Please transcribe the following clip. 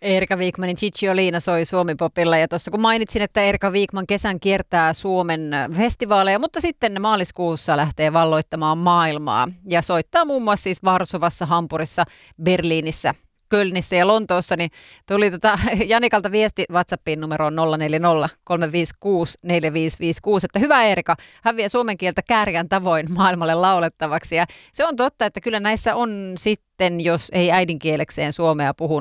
Erika Wikmanin Cicciolina soi Suomi-popilla ja tuossa kun mainitsin, että Erika Wikman kesän kiertää Suomen festivaaleja, mutta sitten maaliskuussa lähtee valloittamaan maailmaa ja soittaa muun muassa siis Varsovassa, Hampurissa, Berliinissä, Kölnissä ja Lontoossa, niin tuli Janikalta viesti WhatsAppin numeroon 040 356 4556, että hyvä Erika, hän vie suomen kieltä kääriän tavoin maailmalle laulettavaksi ja se on totta, että kyllä näissä on sitten, jos ei äidinkielekseen suomea puhu,